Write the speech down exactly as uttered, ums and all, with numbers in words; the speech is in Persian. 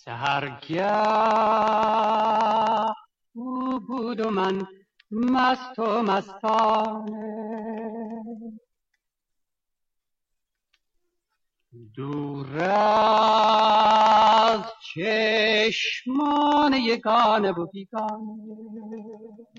سحرگه او بود و من مست و مستانه، دور از چشمان یگانه و بیگانه.